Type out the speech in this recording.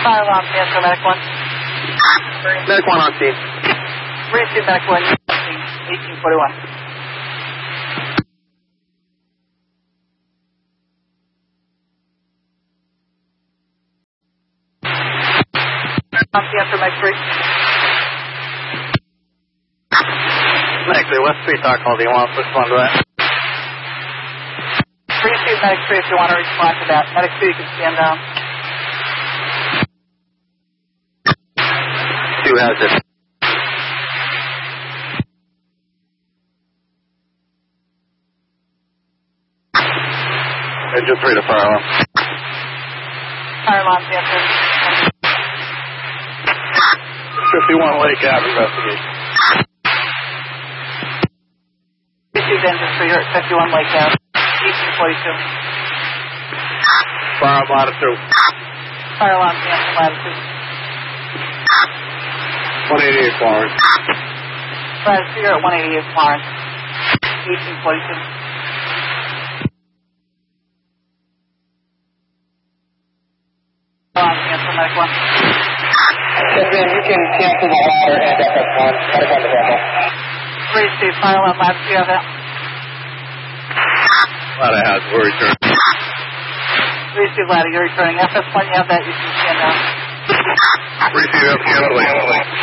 Fire alarm, answer, medic 1. Medic 1 on scene. Receive medic 1, 1841. Answer, medic 3. Medic 3, West 3 Star call. Do you want to respond to that? Receive medic 3 if you want to respond to that. Medic 3, you can stand down. 2 has it. Engine 3 to fire alarm. Fire alarm, answer. 51 Lake Ave investigation. Receive engine 3, you're at 51 Lake Ave, 1842. Fire alarm latitude. Fire alarm, answer, latitude. 188 Florence. Latitude, you're at 188 Florence, 1842. Answer, medic 1. Then you can cancel the ladder and FS1. Medic 1 to Bravo. Receive fire alarm, latitude, you have that? Ladder has, we're returning. Receive ladder, you're returning. FS1, you have that, you can stand down. Receive FPL,